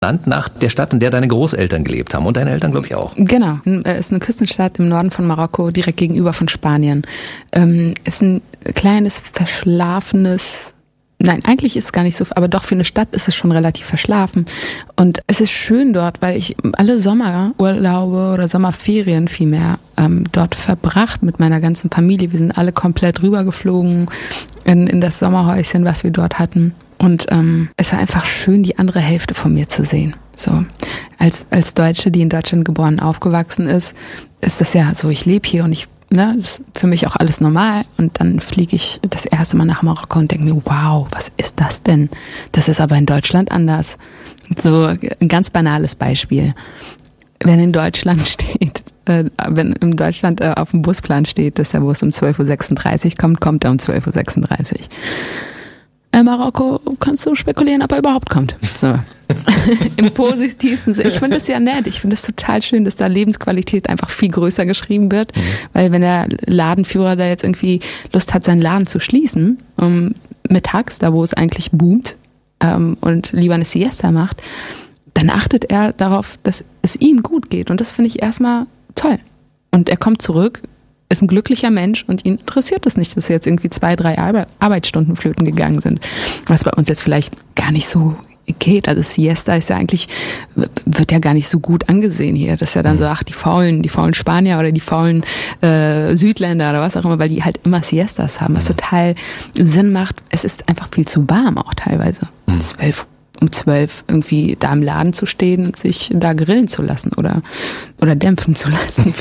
benannt nach der Stadt, in der deine Großeltern gelebt haben und deine Eltern, glaube ich, auch. Genau, ist eine Küstenstadt im Norden von Marokko, direkt gegenüber von Spanien. Ist ein kleines, verschlafenes, nein, eigentlich ist es gar nicht so, aber doch für eine Stadt ist es schon relativ verschlafen. Und es ist schön dort, weil ich alle Sommerurlaube oder Sommerferien vielmehr dort verbracht mit meiner ganzen Familie. Wir sind alle komplett rübergeflogen in das Sommerhäuschen, was wir dort hatten. Und es war einfach schön, die andere Hälfte von mir zu sehen. So als Deutsche, die in Deutschland geboren und aufgewachsen ist das ja so, ich lebe hier und das ist für mich auch alles normal. Und dann fliege ich das erste Mal nach Marokko und denke mir, wow, was ist das denn? Das ist aber in Deutschland anders. So ein ganz banales Beispiel. Wenn in Deutschland steht, wenn in Deutschland auf dem Busplan steht, dass der Bus um 12.36 Uhr kommt, kommt er um 12.36 Uhr. In Marokko kannst du spekulieren, ob er überhaupt kommt. So. Im positivsten Sinne. Ich finde das ja nett. Ich finde es total schön, dass da Lebensqualität einfach viel größer geschrieben wird. Weil wenn der Ladenführer da jetzt irgendwie Lust hat, seinen Laden zu schließen, mittags, da wo es eigentlich boomt, und lieber eine Siesta macht, dann achtet er darauf, dass es ihm gut geht. Und das finde ich erstmal toll. Und er kommt zurück, ist ein glücklicher Mensch und ihn interessiert es nicht, dass jetzt irgendwie 2-3 Arbeitsstunden flöten gegangen sind. Was bei uns jetzt vielleicht gar nicht so geht. Also Siesta ist ja eigentlich, wird ja gar nicht so gut angesehen hier. Das ist ja dann so, die faulen Spanier oder die faulen Südländer oder was auch immer, weil die halt immer Siestas haben, was total Sinn macht. Es ist einfach viel zu warm auch teilweise. Um 12 irgendwie da im Laden zu stehen und sich da grillen zu lassen oder dämpfen zu lassen.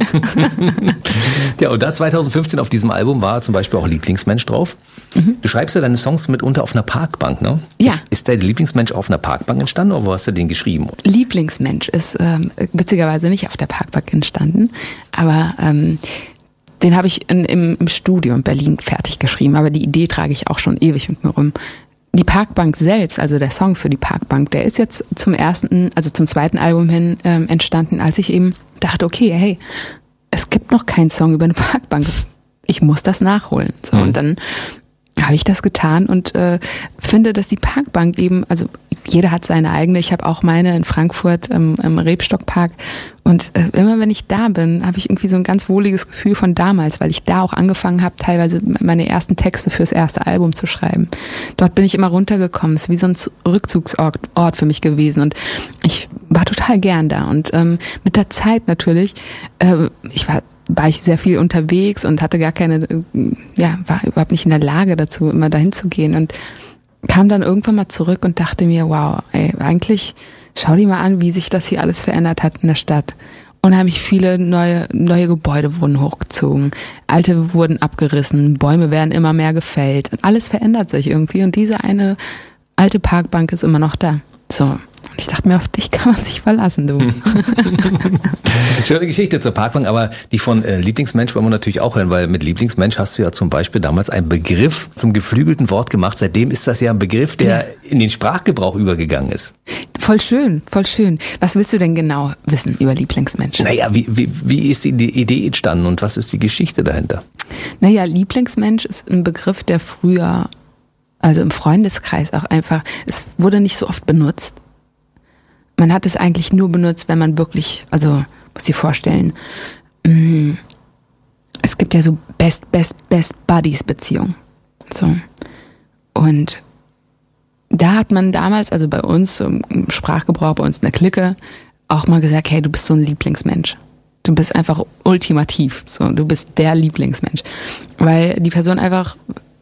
Ja, und da 2015 auf diesem Album war zum Beispiel auch Lieblingsmensch drauf. Du schreibst ja deine Songs mitunter auf einer Parkbank, ne? Ja. Ist der Lieblingsmensch auf einer Parkbank entstanden oder wo hast du den geschrieben? Lieblingsmensch ist witzigerweise nicht auf der Parkbank entstanden, aber den habe ich im Studio in Berlin fertig geschrieben, aber die Idee trage ich auch schon ewig mit mir rum. Die Parkbank selbst, also der Song für die Parkbank, der ist jetzt zum zweiten Album hin entstanden, als ich eben dachte, okay, hey, es gibt noch keinen Song über eine Parkbank. Ich muss das nachholen. So, und dann habe ich das getan und finde, dass die Parkbank eben, also jeder hat seine eigene, ich habe auch meine in Frankfurt im Rebstockpark und immer wenn ich da bin, habe ich irgendwie so ein ganz wohliges Gefühl von damals, weil ich da auch angefangen habe, teilweise meine ersten Texte fürs erste Album zu schreiben. Dort bin ich immer runtergekommen, es ist wie so ein Rückzugsort für mich gewesen und ich war total gern da und mit der Zeit natürlich, war ich sehr viel unterwegs und hatte gar keine, war überhaupt nicht in der Lage dazu, immer dahin zu gehen und kam dann irgendwann mal zurück und dachte mir, wow, ey, eigentlich schau dir mal an, wie sich das hier alles verändert hat in der Stadt. Unheimlich viele neue Gebäude wurden hochgezogen, alte wurden abgerissen, Bäume werden immer mehr gefällt und alles verändert sich irgendwie und diese eine alte Parkbank ist immer noch da. So. Und ich dachte mir, auf dich kann man sich verlassen, du. Schöne Geschichte zur Parkbank, aber die von Lieblingsmensch wollen wir natürlich auch hören, weil mit Lieblingsmensch hast du ja zum Beispiel damals einen Begriff zum geflügelten Wort gemacht. Seitdem ist das ja ein Begriff, der in den Sprachgebrauch übergegangen ist. Voll schön, voll schön. Was willst du denn genau wissen über Lieblingsmensch? Naja, wie ist die Idee entstanden und was ist die Geschichte dahinter? Naja, Lieblingsmensch ist ein Begriff, der früher, also im Freundeskreis auch einfach, es wurde nicht so oft benutzt. Man hat es eigentlich nur benutzt, wenn man wirklich, also muss dir vorstellen, es gibt ja so Best Buddies Beziehungen. So. Und da hat man damals, also bei uns im Sprachgebrauch, bei uns in der Clique, auch mal gesagt, hey, du bist so ein Lieblingsmensch. Du bist einfach ultimativ. So, du bist der Lieblingsmensch. Weil die Person einfach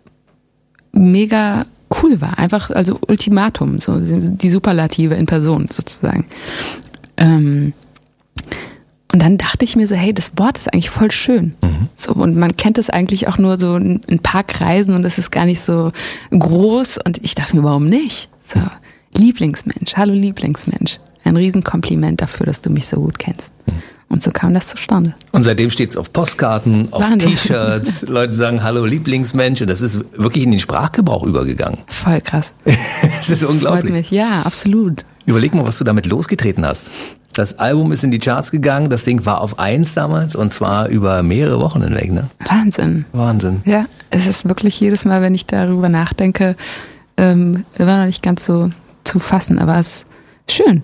mega cool war. Einfach, also Ultimatum, so die Superlative in Person sozusagen. Und dann dachte ich mir so, hey, das Wort ist eigentlich voll schön. So, und man kennt es eigentlich auch nur so in Parkkreisen und es ist gar nicht so groß. Und ich dachte mir, warum nicht? So, Lieblingsmensch, hallo Lieblingsmensch. Ein Riesenkompliment dafür, dass du mich so gut kennst. Und so kam das zustande. Und seitdem steht es auf Postkarten, auf T-Shirts. Leute sagen, hallo Lieblingsmensch. Und das ist wirklich in den Sprachgebrauch übergegangen. Voll krass. Das ist unglaublich. Freut mich. Ja, absolut. Überleg mal, was du damit losgetreten hast. Das Album ist in die Charts gegangen. Das Ding war auf 1 damals und zwar über mehrere Wochen hinweg. Ne? Wahnsinn. Ja, es ist wirklich jedes Mal, wenn ich darüber nachdenke, immer noch nicht ganz so zu fassen. Aber es Schön.